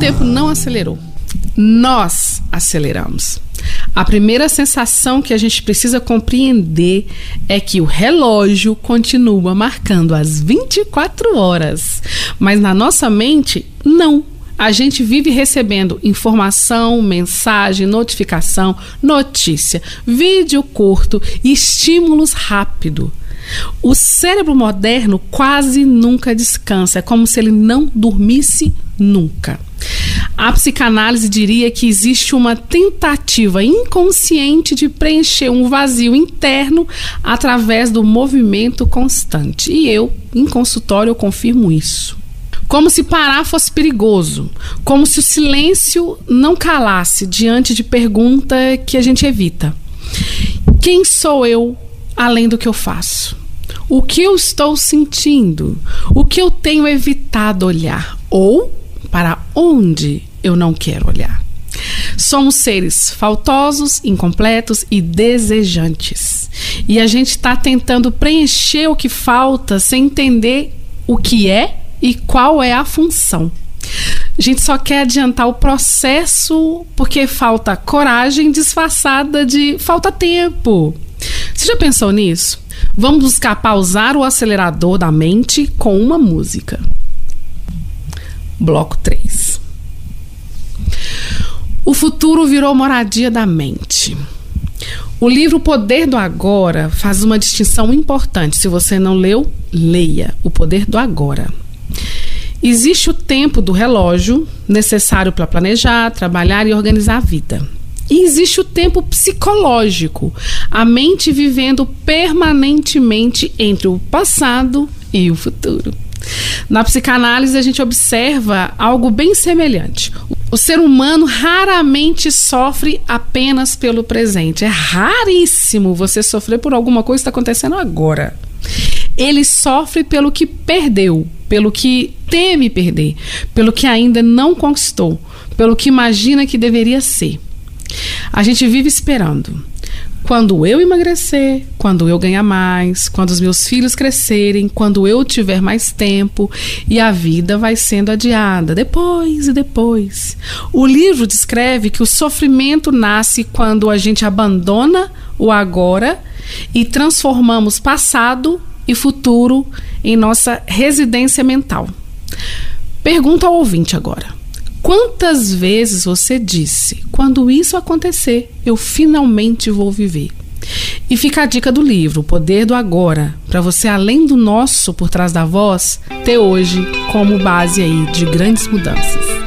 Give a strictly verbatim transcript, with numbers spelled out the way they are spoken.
tempo não acelerou. Nós aceleramos. A primeira sensação que a gente precisa compreender é que o relógio continua marcando as vinte e quatro horas. Mas na nossa mente, não. A gente vive recebendo informação, mensagem, notificação, notícia, vídeo curto e estímulos rápidos. O cérebro moderno quase nunca descansa, é como se ele não dormisse nunca. A psicanálise diria que existe uma tentativa inconsciente de preencher um vazio interno através do movimento constante. E eu, em consultório, eu confirmo isso. Como se parar fosse perigoso, como se o silêncio não calasse diante de pergunta que a gente evita. Quem sou eu além do que eu faço? O que eu estou sentindo? O que eu tenho evitado olhar? Ou para onde eu não quero olhar? Somos seres faltosos, incompletos e desejantes. E a gente está tentando preencher o que falta sem entender o que é e qual é a função. A gente só quer adiantar o processo porque falta coragem disfarçada de falta tempo. Você já pensou nisso? Vamos buscar pausar o acelerador da mente com uma música. Bloco três. O futuro virou moradia da mente. O livro O Poder do Agora faz uma distinção importante. Se você não leu, leia O Poder do Agora. Existe o tempo do relógio necessário para planejar, trabalhar e organizar a vida. E existe o tempo psicológico, a mente vivendo permanentemente entre o passado e o futuro. Na psicanálise, a gente observa algo bem semelhante. O ser humano raramente sofre apenas pelo presente. É raríssimo você sofrer por alguma coisa que está acontecendo agora. Ele sofre pelo que perdeu, pelo que teme perder, pelo que ainda não conquistou, pelo que imagina que deveria ser. A gente vive esperando. Quando eu emagrecer, quando eu ganhar mais, quando os meus filhos crescerem, quando eu tiver mais tempo, e a vida vai sendo adiada, depois e depois. O livro descreve que o sofrimento nasce quando a gente abandona o agora e transformamos passado e futuro em nossa residência mental. Pergunta ao ouvinte agora. Quantas vezes você disse, quando isso acontecer, eu finalmente vou viver? E fica a dica do livro, O Poder do Agora, para você, além do nosso por trás da voz, ter hoje como base aí de grandes mudanças.